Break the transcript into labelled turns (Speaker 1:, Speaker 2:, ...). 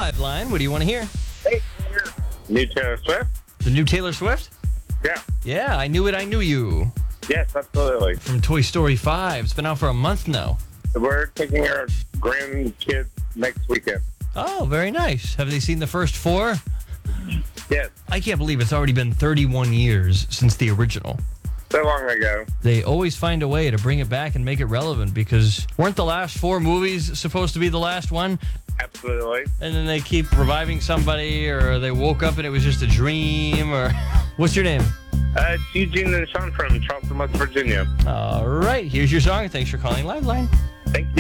Speaker 1: Live Line. What do you want to hear?
Speaker 2: Hey, new Taylor Swift?
Speaker 1: The new Taylor Swift?
Speaker 2: Yeah.
Speaker 1: Yeah, I Knew It, I Knew You.
Speaker 2: Yes, absolutely.
Speaker 1: From Toy Story 5. It's been out for a month now.
Speaker 2: We're taking our grandkids next weekend.
Speaker 1: Oh, very nice. Have they seen the first 4?
Speaker 2: Yes,
Speaker 1: I can't believe it's already been 31 years since the original.
Speaker 2: so long ago.
Speaker 1: They always find a way to bring it back and make it relevant because weren't the last 4 movies supposed to be the last one?
Speaker 2: Absolutely.
Speaker 1: And then they keep reviving somebody, or they woke up and it was just a dream, or... What's your name?
Speaker 2: It's Eugene and Sean from Charleston, West Virginia.
Speaker 1: All right, here's your song. Thanks for calling Liveline.
Speaker 2: Thank you.